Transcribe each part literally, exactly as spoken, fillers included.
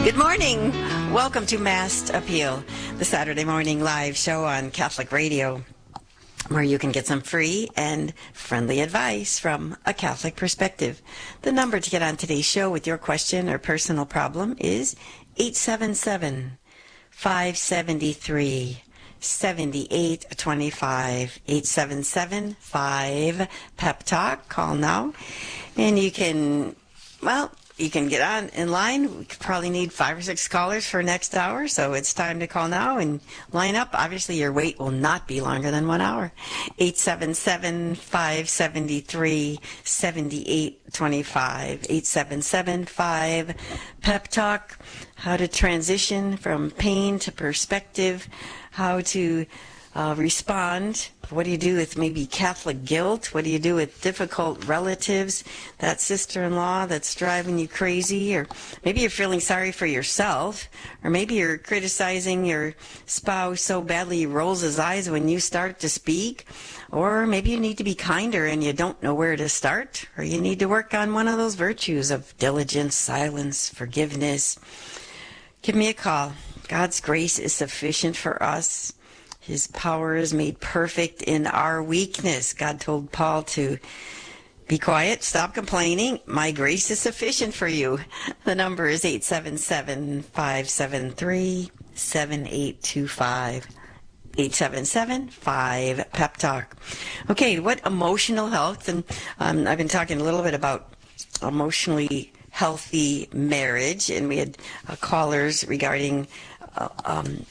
Good morning. Welcome to Mass Appeal, the Saturday morning live show on Catholic Radio, where you can get some free and friendly advice from a Catholic perspective. The number to get on today's show with your question or personal problem is eight seven seven, five seven three, seven eight two five, eight seven seven, five, Pep Talk. Call now. And you can, well, you can get on in line. We could probably need five or six callers for next hour, so it's time to call now and line up. Obviously, your wait will not be longer than one hour. eight seven seven, five seven three, seven eight two five, eight seven seven, five, Pep Talk. How to transition from pain to perspective, how to uh, respond. What do you do with maybe Catholic guilt? What do you do with difficult relatives? That sister-in-law that's driving you crazy? Or maybe you're feeling sorry for yourself. Or maybe you're criticizing your spouse so badly he rolls his eyes when you start to speak. Or maybe you need to be kinder and you don't know where to start. Or you need to work on one of those virtues of diligence, silence, forgiveness. Give me a call. God's grace is sufficient for us. His power is made perfect in our weakness. God told Paul to be quiet, stop complaining. My grace is sufficient for you. The number is eight seven seven, five seven three, seven eight two five. eight seven seven, five, Pep Talk. Okay, what emotional health? And um, I've been talking a little bit about emotionally healthy marriage, and we had uh, callers regarding uh, um,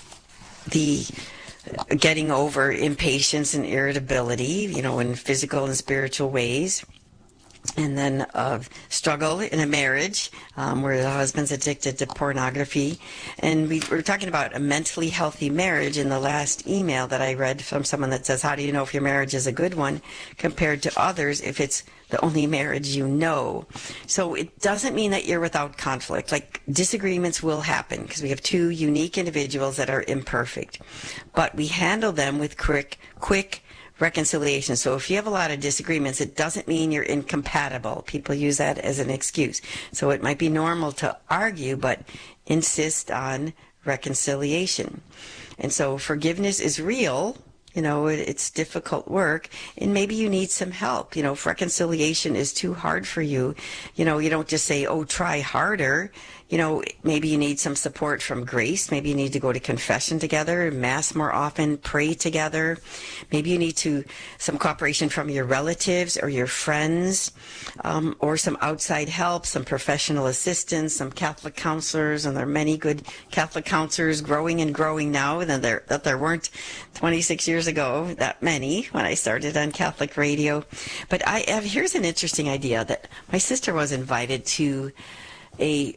the getting over impatience and irritability, you know, in physical and spiritual ways. And then uh, struggle in a marriage um, where the husband's addicted to pornography. And we were talking about a mentally healthy marriage in the last email that I read from someone that says, how do you know if your marriage is a good one compared to others if it's the only marriage you know? So it doesn't mean that you're without conflict. Like, disagreements will happen because we have two unique individuals that are imperfect. But we handle them with quick, quick reconciliation. So if you have a lot of disagreements, it doesn't mean you're incompatible. People use that as an excuse. So it might be normal to argue, but insist on reconciliation. And so forgiveness is real. You know, it, it's difficult work, and maybe you need some help. You know, if reconciliation is too hard for you, you know, you don't just say, oh, try harder. You know, maybe you need some support from Grace. Maybe you need to go to confession together, Mass more often, pray together. Maybe you need to some cooperation from your relatives or your friends, um, or some outside help, some professional assistance, some Catholic counselors, and there are many good Catholic counselors growing and growing now, and there, that there weren't twenty-six years ago that many when I started on Catholic Radio. But I have, here's an interesting idea that my sister was invited to a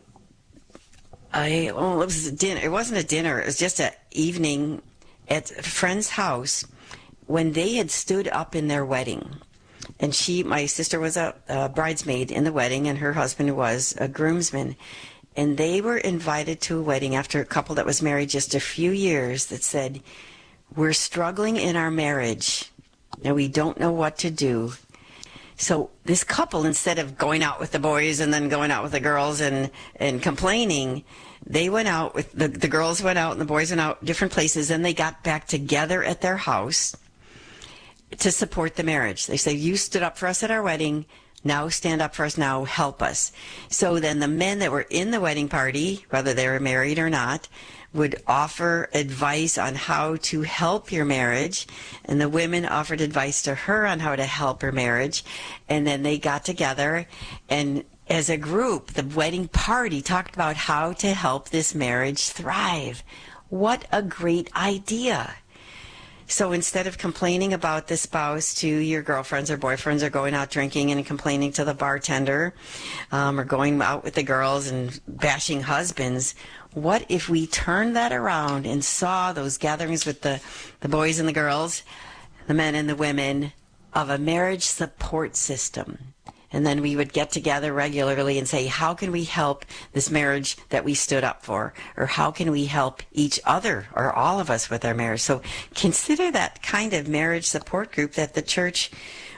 I, oh, it was a dinner. It wasn't a dinner. It was just an evening at a friend's house when they had stood up in their wedding. And she, my sister was a, a bridesmaid in the wedding, and her husband was a groomsman. And they were invited to a wedding after a couple that was married just a few years that said, we're struggling in our marriage, and we don't know what to do. So this couple, instead of going out with the boys and then going out with the girls and, and complaining, they went out with, the, the girls went out and the boys went out different places, and they got back together at their house to support the marriage. They say, you stood up for us at our wedding, now stand up for us, now help us. So then the men that were in the wedding party, whether they were married or not, would offer advice on how to help your marriage, and the women offered advice to her on how to help her marriage, and then they got together, and as a group, the wedding party talked about how to help this marriage thrive. What a great idea. So instead of complaining about the spouse to your girlfriends or boyfriends, or going out drinking and complaining to the bartender, um, or going out with the girls and bashing husbands, what if we turned that around and saw those gatherings with the, the boys and the girls, the men and the women, of a marriage support system? And then we would get together regularly and say, how can we help this marriage that we stood up for? Or how can we help each other or all of us with our marriage? So consider that kind of marriage support group that the church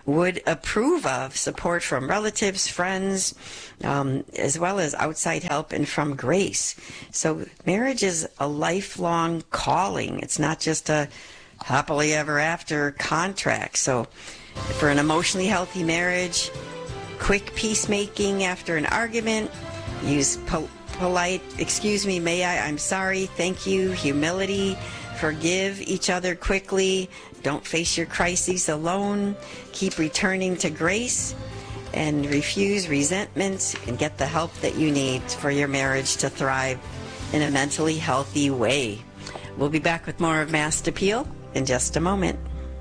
would approve of support from relatives, friends, um, as well as outside help and from grace. So marriage is a lifelong calling. It's not just a happily ever after contract. So for an emotionally healthy marriage, quick peacemaking after an argument, use po- polite, excuse me, may I, I'm sorry, thank you, humility, forgive each other quickly, don't face your crises alone, keep returning to grace, and refuse resentment and get the help that you need for your marriage to thrive in a mentally healthy way. We'll be back with more of Masked Appeal in just a moment.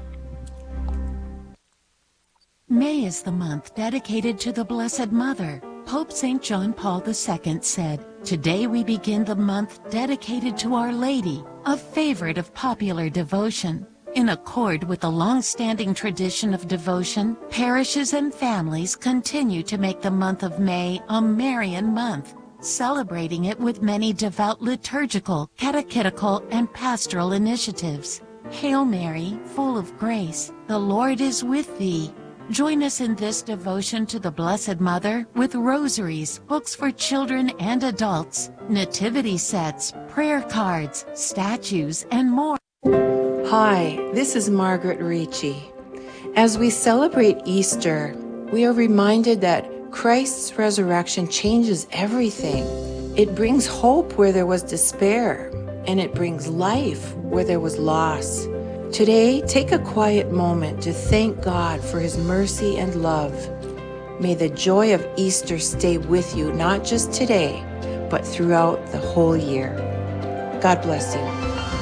May is the month dedicated to the Blessed Mother. Pope Saint John Paul the Second said, "Today we begin the month dedicated to Our Lady, a favorite of popular devotion." In accord with the long-standing tradition of devotion, parishes and families continue to make the month of May a Marian month, celebrating it with many devout liturgical, catechetical, and pastoral initiatives. Hail Mary, full of grace, the Lord is with thee. Join us in this devotion to the Blessed Mother with rosaries, books for children and adults, nativity sets, prayer cards, statues, and more. Hi, this is Margaret Ricci. As we celebrate Easter, we are reminded that Christ's resurrection changes everything. It brings hope where there was despair, and it brings life where there was loss. Today, take a quiet moment to thank God for His mercy and love. May the joy of Easter stay with you, not just today, but throughout the whole year. God bless you.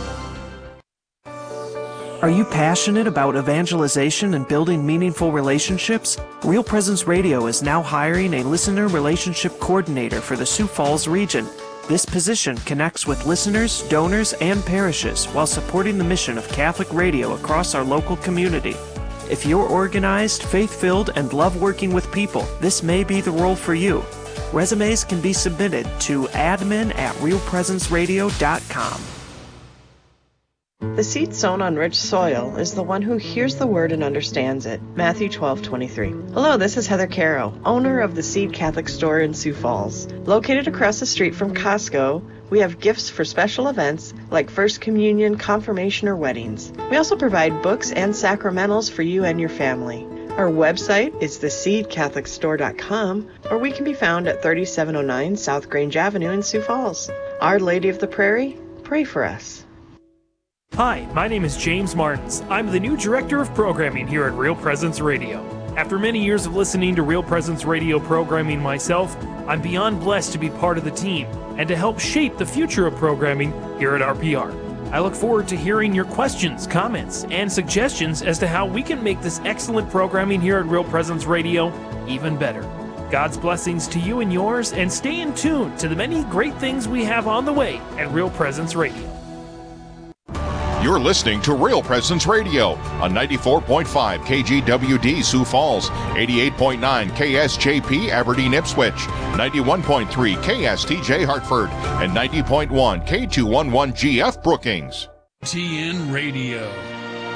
Are you passionate about evangelization and building meaningful relationships? Real Presence Radio is now hiring a listener relationship coordinator for the Sioux Falls region. This position connects with listeners, donors, and parishes while supporting the mission of Catholic radio across our local community. If you're organized, faith-filled, and love working with people, this may be the role for you. Resumes can be submitted to admin at real presence radio dot com. The seed sown on rich soil is the one who hears the word and understands it. Matthew twelve twenty-three. Hello, this is Heather Caro, owner of the Seed Catholic Store in Sioux Falls. Located across the street from Costco, we have gifts for special events like First Communion, Confirmation, or weddings. We also provide books and sacramentals for you and your family. Our website is the seed catholic store dot com, or we can be found at thirty-seven oh nine South Grange Avenue in Sioux Falls. Our Lady of the Prairie, pray for us. Hi, my name is James Martins. I'm the new Director of Programming here at Real Presence Radio. After many years of listening to Real Presence Radio programming myself, I'm beyond blessed to be part of the team and to help shape the future of programming here at R P R. I look forward to hearing your questions, comments, and suggestions as to how we can make this excellent programming here at Real Presence Radio even better. God's blessings to you and yours, and stay in tune to the many great things we have on the way at Real Presence Radio. You're listening to Real Presence Radio on ninety-four point five K G W D Sioux Falls, eighty-eight point nine K S J P Aberdeen Ipswich, ninety-one point three K S T J Hartford, and ninety point one K two eleven G F Brookings. T N Radio,